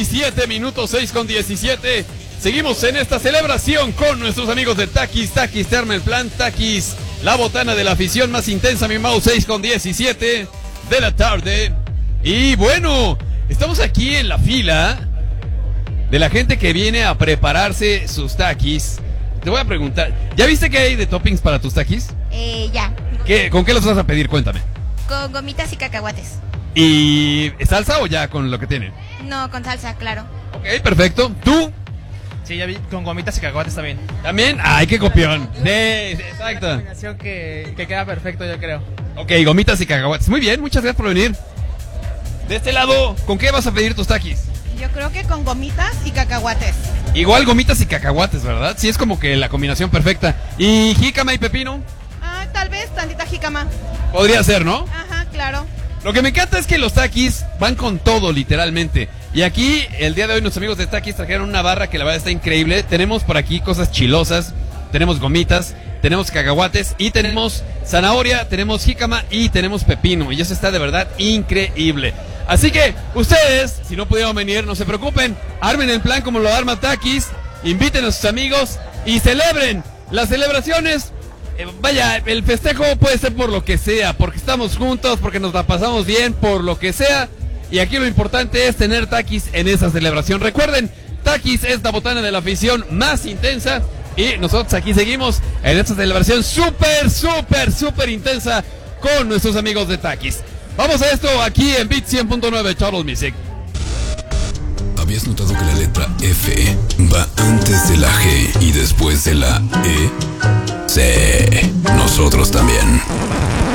7 minutos, 6:17. Seguimos en esta celebración con nuestros amigos de Takis, Takis Thermal Plant, Takis, la botana de la afición más intensa, mi mouse, 6:17 de la tarde. Y bueno, estamos aquí en la fila de la gente que viene a prepararse sus Takis. Te voy a preguntar, ¿ya viste qué hay de toppings para tus Takis? Ya. ¿Con qué los vas a pedir? Cuéntame. Con gomitas y cacahuates. ¿Y salsa o ya con lo que tienen? No, con salsa, claro. Ok, perfecto. ¿Tú? Sí, ya vi, con gomitas y cacahuates también. ¿También? ¡Ay, qué copión! Sí, exacto. Una combinación que queda perfecto, yo creo. Ok, gomitas y cacahuates. Muy bien, muchas gracias por venir. De este lado, ¿con qué vas a pedir tus Takis? Yo creo que con gomitas y cacahuates. Igual gomitas y cacahuates, ¿verdad? Sí, es como que la combinación perfecta. ¿Y jícama y pepino? Tal vez tantita jícama. Podría ser, ¿no? Ajá, claro. Lo que me encanta es que los Takis van con todo, literalmente. Y aquí, el día de hoy, nuestros amigos de Takis trajeron una barra que la verdad está increíble. Tenemos por aquí cosas chilosas, tenemos gomitas, tenemos cacahuates y tenemos zanahoria, tenemos jícama y tenemos pepino. Y eso está de verdad increíble. Así que, ustedes, si no pudieron venir, no se preocupen. Armen el plan como lo arma Takis, inviten a sus amigos y celebren. Las celebraciones, vaya, el festejo puede ser por lo que sea, porque estamos juntos, porque nos la pasamos bien, por lo que sea. Y aquí lo importante es tener Takis en esa celebración. Recuerden, Takis es la botana de la afición más intensa. Y nosotros aquí seguimos en esta celebración súper intensa con nuestros amigos de Takis. Vamos a esto aquí en Beat 100.9 Total Music. ¿Habías notado que la letra F va antes de la G y después de la E? Sí, nosotros también.